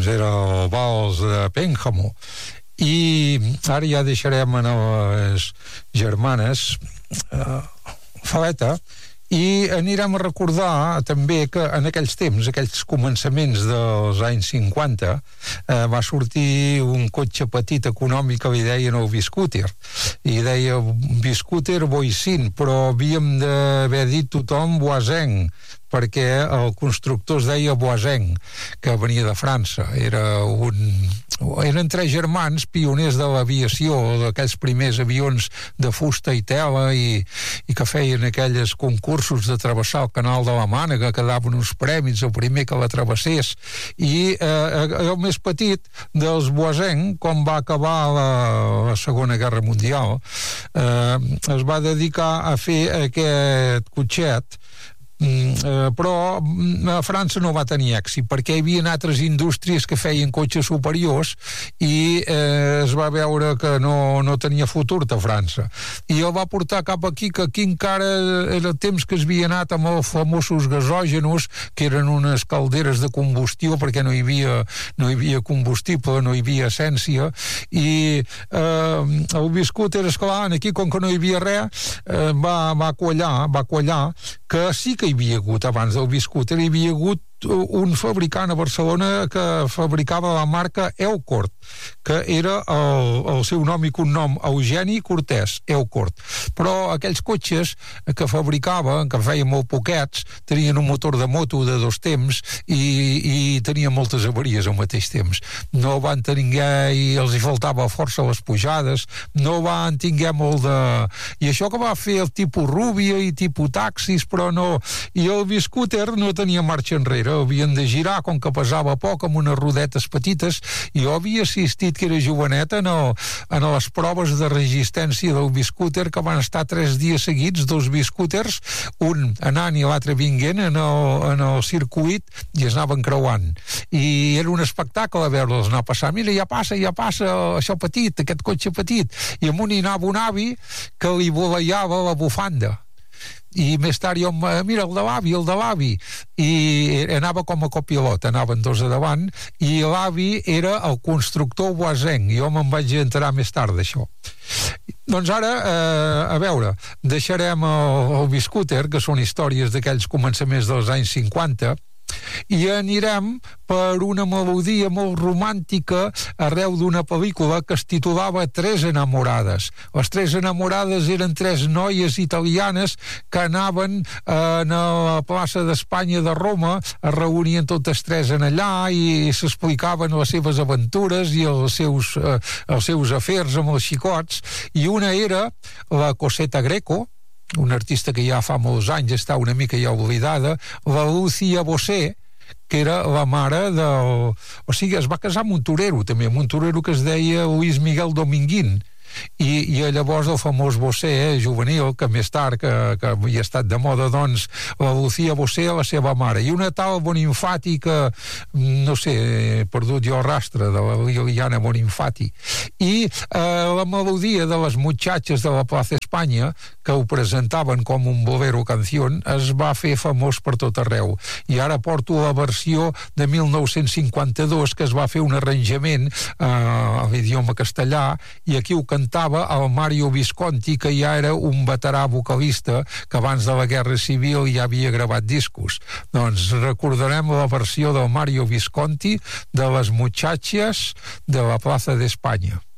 doncs era el vals de Pénjamo. I ara ja deixarem a les germanes Faleta, i anirem a recordar també que en aquells temps, aquells començaments dels anys 50, va sortir un cotxe petit econòmic que li deien el Biscúter, i deia Biscúter Boicín, però havíem d'haver dit tothom Voisin, perquè el constructor es deia Voisin, que venia de França. Eren tres germans pioners de l'aviació, d'aquells primers avions de fusta i tela, i que feien aquells concursos de travessar el canal de la Mànega, que daven uns premis el primer que la travessés. I el més petit dels Voisin, com va acabar la Segona Guerra Mundial, es va dedicar a fer aquest cotxet, però a França no va tenir èxit perquè hi havia altres indústries que feien cotxes superiors i es va veure que no tenia futur a França, i el va portar cap aquí, que aquí encara era temps que es havia anat amb els famosos gasògenos, que eren unes calderes de combustió, perquè no hi havia combustible, no hi havia essència, i el Biscúter, esclar, aquí com que no hi havia res, va quallar, que sí que hi havia hagut, abans del Biscúter hi havia hagut un fabricant a Barcelona que fabricava la marca Eucort, que era el seu nom i cognom, Eugeni Cortés, Eucort. Però aquells cotxes que fabricava, que feien molt poquets, tenien un motor de moto de 2 temps i tenien moltes avaries al mateix temps. No van tenir, i els hi faltava força a les pujades, no van tinguer molt de... I això que va fer el tipus Rubia i tipus taxis, però no... I el Biscúter no tenia marxa enrere, havien de girar, com que pesava poc, amb unes rodetes petites, i jo havia assistit, que era jovenet, en les proves de resistència del Biscúter, que van estar 3 dies seguits, 2 Biscúters, un anant i l'altre vinguent en el circuit, i es anaven creuant. I era un espectacle a veure'ls anar passant. Mira, ja passa això petit, aquest cotxe petit. I amunt hi anava un avi que li voleiava la bufanda. I més tard jo, mira, el de l'avi, i anava com a copilot, anaven 2 a davant, i l'avi era el constructor Voisin, i jo me'n vaig enterar més tard d'això. Doncs ara, a veure, deixarem el Biscúter, que són històries d'aquells començaments dels anys 50, i anirem per una melodia molt romàntica arreu d'una pel·lícula que es titulava Tres enamorades. Les Tres enamorades eren 3 noies italianes que anaven a la plaça d'Espanya de Roma, es reunien totes 3 en allà i s'explicaven les seves aventures i els seus afers amb els xicots, i una era la Cosetta Greco, una artista que ja fa molts anys està una mica ja oblidada, la Lucia Bosé, que era la mare del... O sigui, es va casar amb un torero, també, amb un torero que es deia Luis Miguel Dominguín, i llavors el famós Bosé, juvenil, que més tard que havia estat de moda, doncs la Lucía Bosé, la seva mare, i una tal Boninfati que no sé, he perdut jo el rastre de la Liliana Boninfati, i la melodia de les muchachas de la Plaza Espanya, que ho presentaven com un bolero canción, es va fer famós per tot arreu, i ara porto la versió de 1952, que es va fer un arranjament a l'idioma castellà, i aquí ho cantava el Mario Visconti, que ja era un veterà vocalista que abans de la Guerra Civil ja havia gravat discos. Doncs recordarem la versió del Mario Visconti de les muchachas de la Plaza de España.